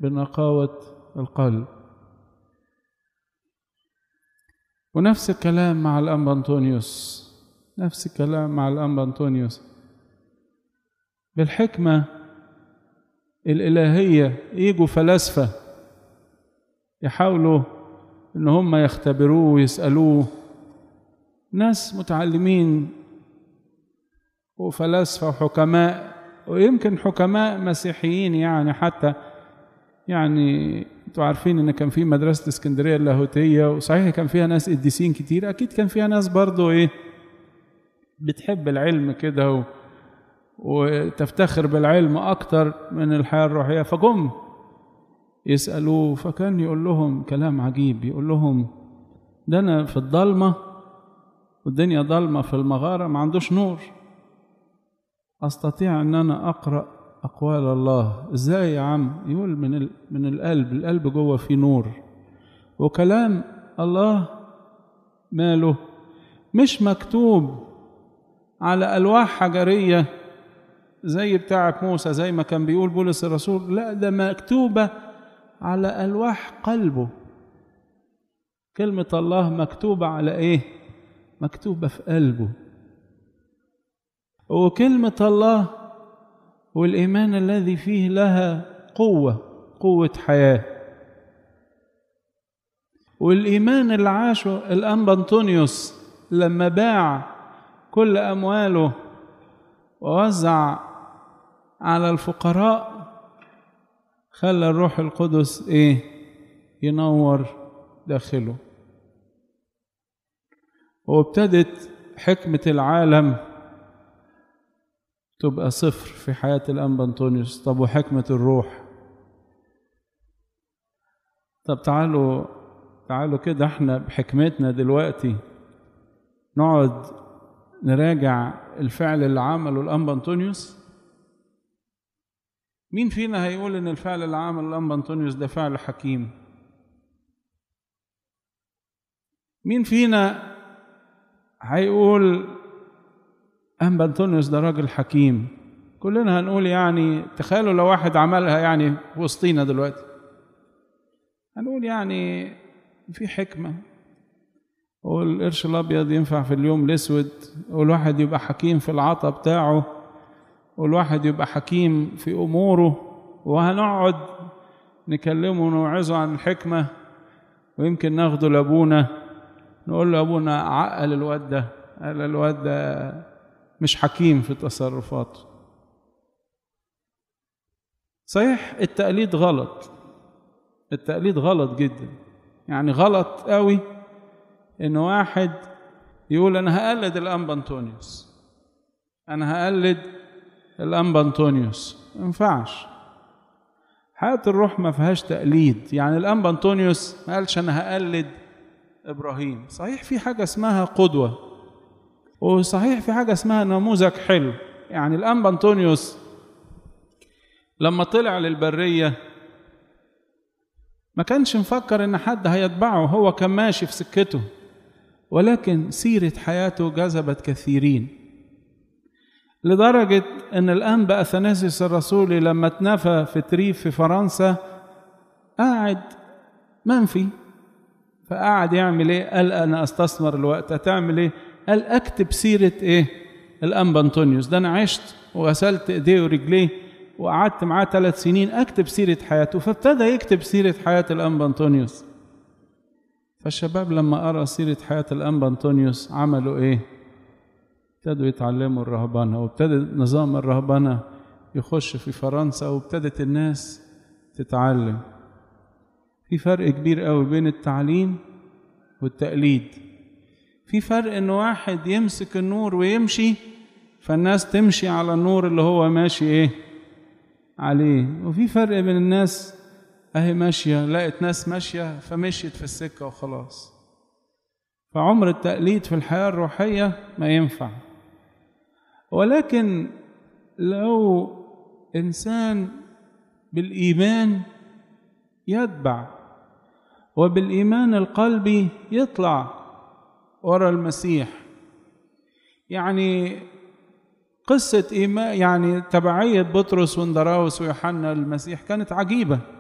بنقاوة القلب. ونفس الكلام مع الأنبا أنطونيوس، نفس الكلام مع الأنبا أنطونيوس. بالحكمة الإلهية يجوا فلاسفة يحاولوا إن هم يختبروه ويسألوه، ناس متعلمين وفلاسفة وحكماء، ويمكن حكماء مسيحيين يعني، حتى يعني انتوا عارفين ان كان في مدرسة اسكندرية اللاهوتية، وصحيح كان فيها ناس قديسين كتير، اكيد كان فيها ناس برضو بتحب العلم كده وتفتخر بالعلم اكتر من الحياة الروحية، فجم يسألوه، فكان يقول لهم كلام عجيب، يقول لهم ده انا في الضلمة والدنيا ضلمة في المغارة، ما عندوش نور، استطيع ان انا اقرأ أقوال الله. إزاي يا عم؟ يقول من القلب جوه فيه نور، وكلام الله ماله مش مكتوب على ألواح حجرية زي بتاعة موسى زي ما كان بيقول بولس الرسول، لا ده مكتوبة على ألواح قلبه. كلمة الله مكتوبة على مكتوبة في قلبه. وكلمة الله والإيمان الذي فيه لها قوة حياة. والإيمان اللي عاشه الأنبا أنطونيوس لما باع كل أمواله ووزع على الفقراء، خلى الروح القدس ينور داخله، وابتدت حكمة العالم تبقى صفر في حياة الأنبا أنطونيوس. طب وحكمة الروح؟ طب تعالوا كده احنا بحكمتنا دلوقتي نقعد نراجع الفعل اللي عمله الأنبا أنطونيوس. مين فينا هيقول ان الفعل اللي عمله الأنبا أنطونيوس ده فعل حكيم؟ مين فينا هيقول أنبا أنطونيوس ده راجل حكيم؟ كلنا هنقول يعني تخيلوا لو واحد عملها يعني وسطينا دلوقتي، هنقول يعني في حكمة، والقرش الأبيض ينفع في اليوم الأسود، والواحد يبقى حكيم في العطا بتاعه، والواحد يبقى حكيم في أموره، وهنقعد نكلمه ونوعظه عن الحكمة، ويمكن ناخده لأبونا نقول له أبونا عقل الواد ده، قال الواد ده مش حكيم في تصرفاته. صحيح التقليد غلط، التقليد غلط جدا، يعني غلط قوي إن واحد يقول أنا هقلد الأنبا أنطونيوس، أنا هقلد الأنبا أنطونيوس. ما ينفعش. حياة الروح ما فيهاش تقليد. يعني الأنبا أنطونيوس ما قالش أنا هقلد إبراهيم، صحيح في حاجة اسمها قدوة، وصحيح في حاجة اسمها نموذج حلو. يعني الأنبا أنطونيوس لما طلع للبرية ما كانش مفكر إن حد هيتبعه، هو كان ماشي في سكته، ولكن سيرة حياته جذبت كثيرين، لدرجة أن الأنبا أثناسيوس الرسولي لما اتنفى في تريف في فرنسا قاعد منفي، فقاعد يعمل ايه؟ قال أنا أستثمر الوقت. هتعمل ايه؟ قال أكتب سيرة الأنبا أنطونيوس ده. أنا عشت وغسلت إيديه ورجليه وقعدت معاه 3 سنين أكتب سيرة حياته. فابتدى يكتب سيرة حياة الأنبا أنطونيوس. فالشباب لما قرأ سيرة حياة الأنبا أنطونيوس عملوا ايه؟ ابتدوا يتعلموا الرهبنة، وابتدى نظام الرهبنة يخش في فرنسا، وابتدت الناس تتعلم. في فرق كبير قوي بين التعليم والتقليد. في فرق ان واحد يمسك النور ويمشي، فالناس تمشي على النور اللي هو ماشي عليه، وفي فرق بين الناس اهي ماشية لقت ناس ماشية فمشيت في السكة وخلاص. فعمر التقليد في الحياة الروحية ما ينفع. ولكن لو إنسان بالإيمان يتبع، وبالإيمان القلبي يطلع وراء المسيح. يعني قصة إيمان، يعني تبعية بطرس واندراوس ويوحنا المسيح كانت عجيبة.